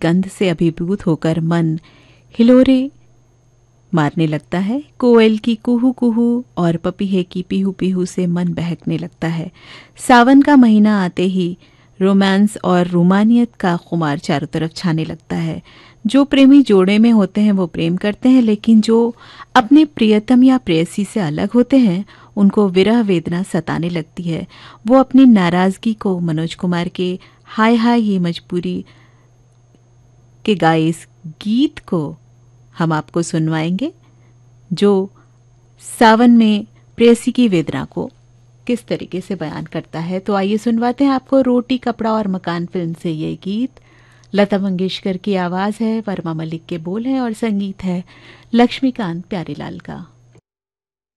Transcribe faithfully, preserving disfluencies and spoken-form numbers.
गंध से अभिभूत होकर मन हिलोरे मारने लगता है। कोयल की कुहू कुहू और पपीहे की पीहू पीहू से मन बहकने लगता है। सावन का महीना आते ही रोमांस और रोमानियत का खुमार चारों तरफ छाने लगता है। जो प्रेमी जोड़े में होते हैं वो प्रेम करते हैं, लेकिन जो अपने प्रियतम या प्रेयसी से अलग होते हैं उनको विरह वेदना सताने लगती है। वो अपनी नाराजगी को मनोज कुमार के हाय हाय ये मजबूरी के गाए इस गीत को हम आपको सुनवाएंगे, जो सावन में प्रेयसी की वेदना को किस तरीके से बयान करता है। तो आइए सुनवाते हैं आपको रोटी कपड़ा और मकान फिल्म से ये गीत। लता मंगेशकर की आवाज़ है, वर्मा मलिक के बोल हैं और संगीत है लक्ष्मीकांत प्यारेलाल का।